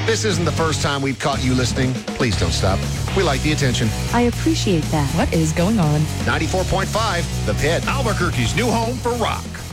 This isn't the first time we've caught you listening. Please don't stop. We like the attention. I appreciate that. What is going on? 94.5, The Pit. Albuquerque's new home for rock.